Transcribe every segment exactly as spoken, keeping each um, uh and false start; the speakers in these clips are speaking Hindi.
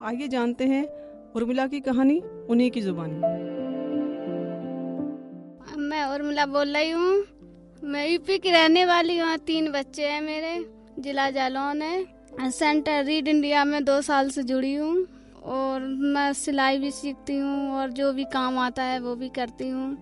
आइए जानते हैं उर्मिला की कहानी उन्हीं की जुबानी। मैं उर्मिला बोल रही हूँ। मैं यूपी की रहने वाली हूँ। तीन बच्चे हैं मेरे। जिला जालौन है। सेंटर रीड इंडिया में दो साल से जुड़ी हूँ और मैं सिलाई भी सीखती हूँ और जो भी काम आता है वो भी करती हूँ।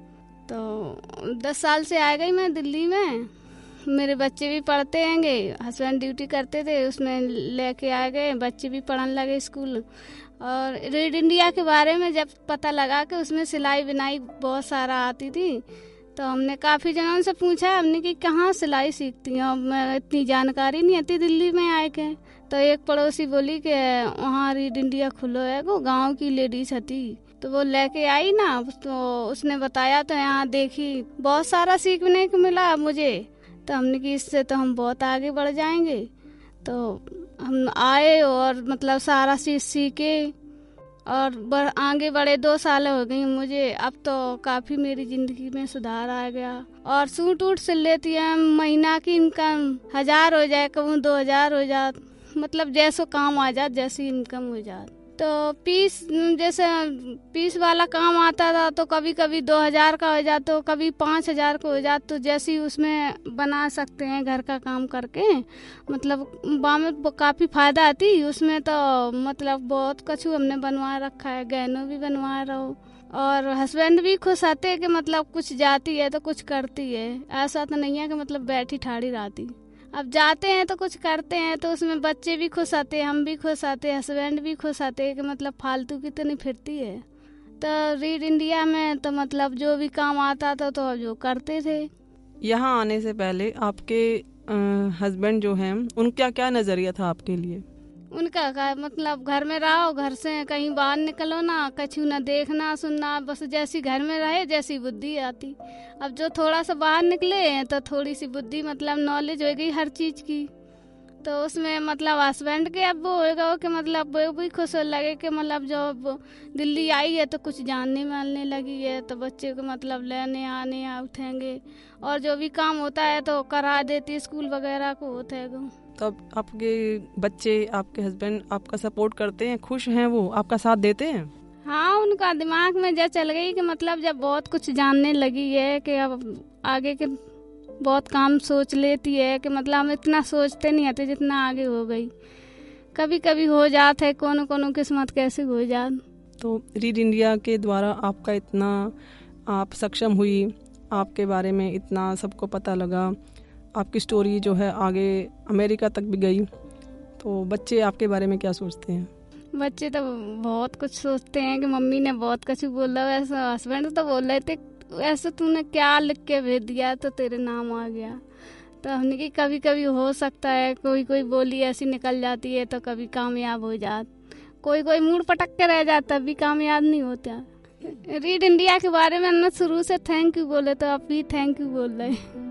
तो दस साल से आ गई मैं दिल्ली में। मेरे बच्चे भी पढ़ते हैंगे। हस्बैंड ड्यूटी करते थे, उसमें लेके आ गए। बच्चे भी पढ़ने लगे स्कूल। और रीड इंडिया के बारे में जब पता लगा कि उसमें सिलाई बुनाई बहुत सारा आती थी, तो हमने काफ़ी जनों से पूछा, हमने कि कहाँ सिलाई सीखती हैं। मैं इतनी जानकारी नहीं आती दिल्ली में आए के। तो एक पड़ोसी बोली कि वहाँ रीड इंडिया खुलो है, वो गाँव की लेडीज हती। तो वो लेके आई ना, तो उसने बताया, तो यहाँ देखी बहुत सारा सीखने को मिला मुझे। तो हमने कि इससे तो हम बहुत आगे बढ़ जाएंगे। तो हम आए और मतलब सारा चीज़ सीखे और बढ़ आगे बढ़े। दो साल हो गई मुझे। अब तो काफ़ी मेरी ज़िंदगी में सुधार आ गया। और सूट वूट सिल लेती है। महीना की इनकम हज़ार हो जाए, कभी दो हज़ार हो जाए, मतलब जैसो काम आ जाए, जैसी इनकम हो जाए। तो पीस जैसे पीस वाला काम आता था तो कभी कभी दो हज़ार का हो जाता, तो कभी पाँच हज़ार का हो जाता। तो जैसे उसमें बना सकते हैं घर का काम करके, मतलब में काफ़ी फ़ायदा आती उसमें। तो मतलब बहुत कुछ हमने बनवा रखा है, गहनों भी बनवा रहा। और हस्बैंड भी खुश आते हैं कि मतलब कुछ जाती है तो कुछ करती है। ऐसा तो नहीं है कि मतलब बैठी ठाड़ी रहती। अब जाते हैं तो कुछ करते हैं, तो उसमें बच्चे भी खुश आते हैं, हम भी खुश आते हैं, हस्बैंड भी खुश आते हैं कि मतलब फालतू की तो नहीं फिरती है। तो रीड इंडिया में तो मतलब जो भी काम आता था तो जो करते थे। यहाँ आने से पहले आपके हस्बैंड जो हैं, उनका क्या नज़रिया था आपके लिए? उनका का मतलब घर में रहो, घर से कहीं बाहर निकलो ना, कछु ना देखना सुनना, बस जैसी घर में रहे जैसी बुद्धि आती। अब जो थोड़ा सा बाहर निकले तो थोड़ी सी बुद्धि मतलब नॉलेज हो गई हर चीज़ की। तो उसमें मतलब हस्बैंड के अब वो होगा कि मतलब वो भी खुश लगे कि मतलब जो दिल्ली आई है तो कुछ जानने मानने लगी है। तो बच्चे को मतलब लेने आने आ उठेंगे और जो भी काम होता है तो करा देती, स्कूल वगैरह को होता है। तब आपके बच्चे, आपके हस्बैंड आपका सपोर्ट करते हैं, खुश हैं, वो आपका साथ देते हैं? हाँ, उनका दिमाग में जब चल गई कि मतलब जब बहुत कुछ जानने लगी है कि अब आगे के बहुत काम सोच लेती है कि मतलब हम इतना सोचते नहीं आते जितना आगे हो गई। कभी कभी हो जाता है, कोनो कोनो किस्मत कैसे हो जात। तो रीड इंडिया के द्वारा आपका इतना आप सक्षम हुई, आपके बारे में इतना सबको पता लगा, आपकी स्टोरी जो है आगे अमेरिका तक भी गई, तो बच्चे आपके बारे में क्या सोचते हैं? बच्चे तो बहुत कुछ सोचते हैं कि मम्मी ने बहुत कुछ बोला। वैसे हस्बैंड तो बोल रहे थे, ऐसे तूने क्या लिख के भेज दिया तो तेरे नाम आ गया। तो हमने कि कभी कभी हो सकता है, कोई कोई बोली ऐसी निकल जाती है तो कभी कामयाब हो जात, कोई कोई मूड पटक के रह जाता भी कामयाब नहीं होता। रीड इंडिया के बारे में शुरू से थैंक यू बोले तो आप भी थैंक यू बोल रहे हैं।